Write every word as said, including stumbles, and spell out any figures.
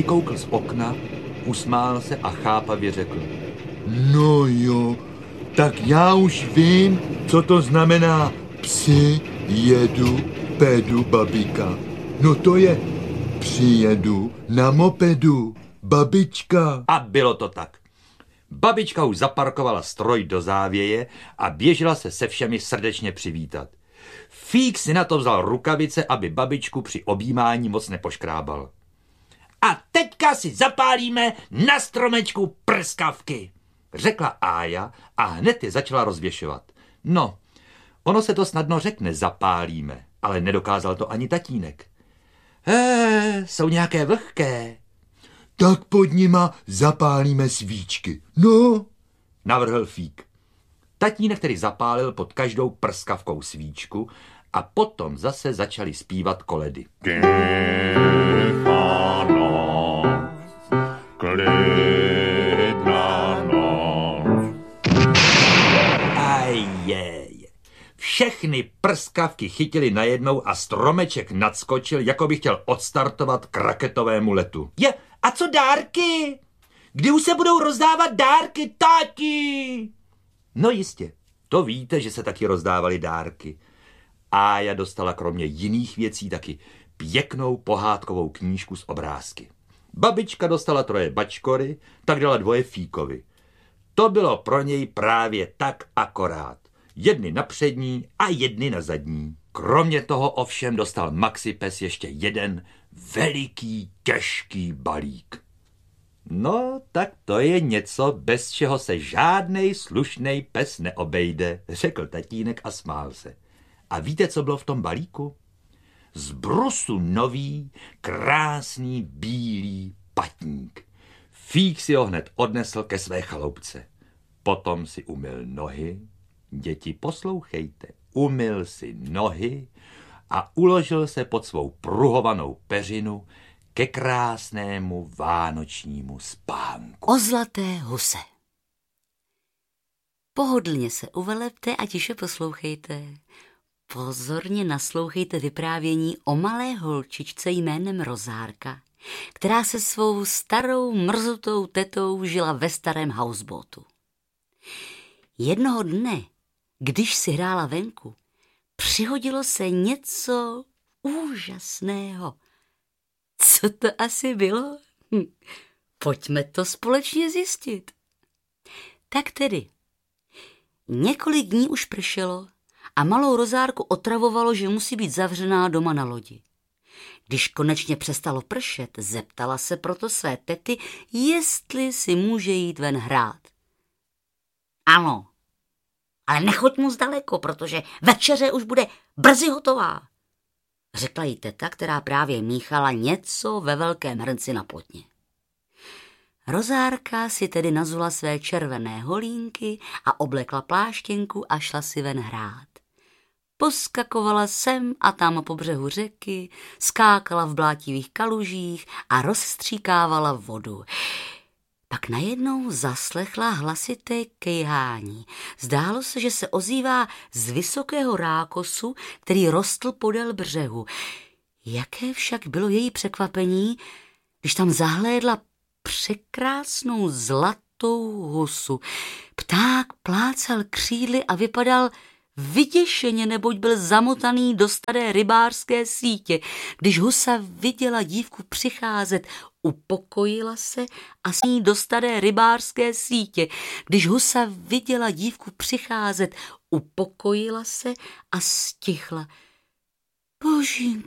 vykoukl z okna, usmál se a chápavě řekl. No jo, tak já už vím, co to znamená psi, jedu, pedu, babika. No to je přijedu na mopedu, babička. A bylo to tak. Babička už zaparkovala stroj do závěje a běžela se se všemi srdečně přivítat. Fík si na to vzal rukavice, aby babičku při objímání moc nepoškrábal. A teďka si zapálíme na stromečku prskavky, řekla Ája a hned je začala rozvěšovat. No, ono se to snadno řekne zapálíme, ale nedokázal to ani tatínek. He, jsou nějaké vlhké. Tak pod nima zapálíme svíčky. No, navrhl Fík. Tatínek tedy zapálil pod každou prskavkou svíčku a potom zase začali zpívat koledy. Tichá noc, klidná noc. Aj je. Všechny prskavky chytily najednou a stromeček nadskočil, jako by chtěl odstartovat k raketovému letu. Je, a co dárky? Kdy už se budou rozdávat dárky, táti? No jistě, to víte, že se taky rozdávaly dárky. Ája dostala kromě jiných věcí taky pěknou pohádkovou knížku s obrázky. Babička dostala troje bačkory, tak dala dvoje Fíkovi. To bylo pro něj právě tak akorát. Jedny na přední a jedny na zadní. Kromě toho ovšem dostal Maxi pes ještě jeden veliký, těžký balík. No, tak to je něco, bez čeho se žádnej slušnej pes neobejde, řekl tatínek a smál se. A víte, co bylo v tom balíku? Z brusu nový, krásný, bílý patník. Fík si ho hned odnesl ke své chaloupce. Potom si umyl nohy, děti, poslouchejte, umyl si nohy a uložil se pod svou pruhovanou peřinu ke krásnému vánočnímu spánku. O zlaté huse. Pohodlně se uvelepte a tiše poslouchejte. Pozorně naslouchejte vyprávění o malé holčičce jménem Rozárka, která se svou starou mrzutou tetou žila ve starém houseboatu. Jednoho dne, když si hrála venku, přihodilo se něco úžasného. Co to asi bylo? Hm. Pojďme to společně zjistit. Tak tedy, několik dní už pršelo a malou Rozárku otravovalo, že musí být zavřená doma na lodi. Když konečně přestalo pršet, zeptala se proto své tety, jestli si může jít ven hrát. Ano, ale nechoď moc daleko, protože večeře už bude brzy hotová, řekla jí teta, která právě míchala něco ve velkém hrnci na plotně. Rozárka si tedy nazula své červené holínky a oblekla pláštěnku a šla si ven hrát. Poskakovala sem a tam po břehu řeky, skákala v blátivých kalužích a rozstříkávala vodu. Pak najednou zaslechla hlasité kejhání. Zdálo se, že se ozývá z vysokého rákosu, který rostl podél břehu. Jaké však bylo její překvapení, když tam zahlédla překrásnou zlatou husu. Pták plácal křídly a vypadal vyděšeně, neboť byl zamotaný do staré rybářské sítě. Když husa viděla dívku přicházet, upokojila se a s ní do staré rybářské sítě. Když husa viděla dívku přicházet, upokojila se a stichla. Božínku,